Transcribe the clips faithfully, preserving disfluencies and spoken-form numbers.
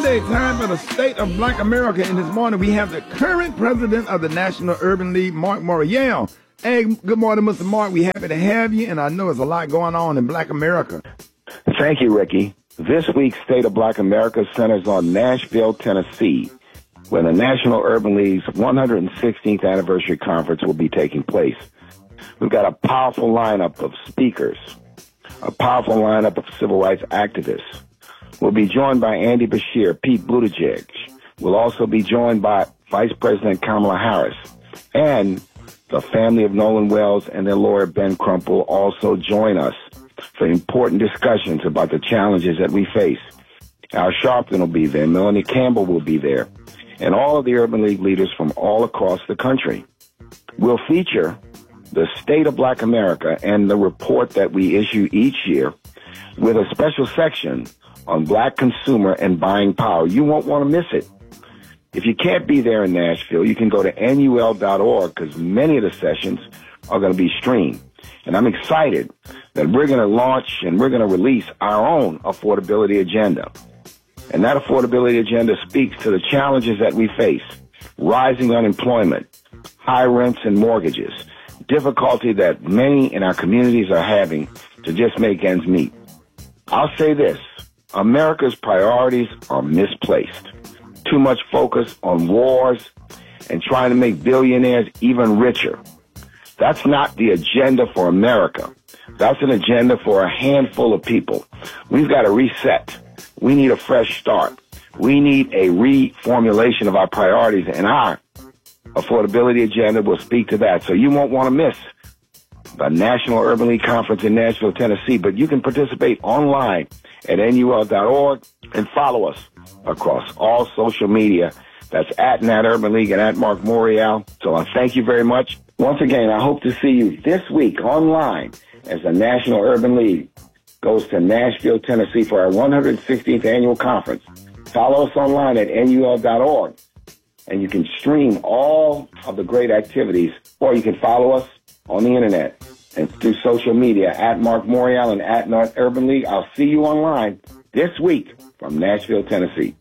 Monday, time for the State of Black America. And this morning we have the current president of the National Urban League, Mark Morial. Hey, good morning, Mister Mark. We're happy to have you, and I know there's a lot going on in Black America. Thank you, Ricky. This week's State of Black America centers on Nashville, Tennessee, where the National Urban League's one hundred sixteenth anniversary conference will be taking place. We've got a powerful lineup of speakers, a powerful lineup of civil rights activists. We'll be joined by Andy Beshear, Pete Buttigieg. We'll also be joined by Vice President Kamala Harris. And the family of Nolan Wells and their lawyer Ben Crump will also join us for important discussions about the challenges that we face. Al Sharpton will be there. Melanie Campbell will be there. And all of the Urban League leaders from all across the country. We'll feature the State of Black America and the report that we issue each year with a special section on black consumer and buying power. You won't want to miss it. If you can't be there in Nashville, you can go to N U L dot org because many of the sessions are going to be streamed. And I'm excited that we're going to launch and we're going to release our own affordability agenda. And that affordability agenda speaks to the challenges that we face: rising unemployment, high rents and mortgages, difficulty that many in our communities are having to just make ends meet. I'll say this: America's priorities are misplaced. Too much focus on wars and trying to make billionaires even richer. That's not the agenda for America. That's an agenda for a handful of people. We've got to reset. We need a fresh start. We need a reformulation of our priorities, and our affordability agenda will speak to that. So you won't want to miss the National Urban League Conference in Nashville, Tennessee, but you can participate online at N U L dot org and follow us across all social media. That's at Nat Urban League and at Mark Morial. So I thank you very much. Once again, I hope to see you this week online as the National Urban League goes to Nashville, Tennessee for our one hundred sixteenth annual conference. Follow us online at N U L dot org, and you can stream all of the great activities, or you can follow us on the internet and through social media at Mark Morial and at North Urban League. I'll see you online this week from Nashville, Tennessee.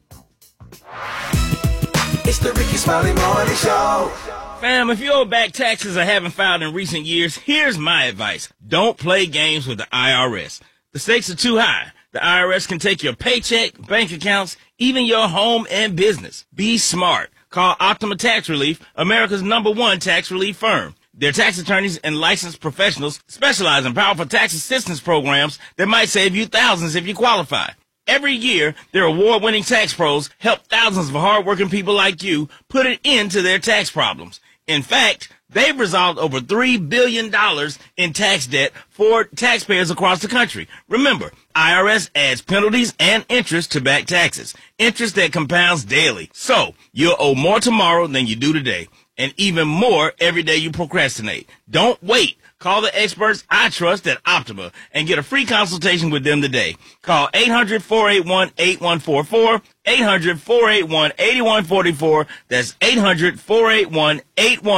It's the Ricky Smiley Morning Show. Fam, if you owe back taxes or haven't filed in recent years, here's my advice. Don't play games with the I R S. The stakes are too high. The I R S can take your paycheck, bank accounts, even your home and business. Be smart. Call Optima Tax Relief, America's number one tax relief firm. Their tax attorneys and licensed professionals specialize in powerful tax assistance programs that might save you thousands if you qualify. Every year, their award-winning tax pros help thousands of hardworking people like you put an end to their tax problems. In fact, they've resolved over three billion dollars in tax debt for taxpayers across the country. Remember, I R S adds penalties and interest to back taxes, interest that compounds daily. So, you'll owe more tomorrow than you do today, and even more every day you procrastinate. Don't wait. Call the experts I trust at Optima and get a free consultation with them today. Call eight hundred, four eight one, eight one four four, eight hundred, four eight one, eight one four four. That's eight hundred, four eight one, eight one four four.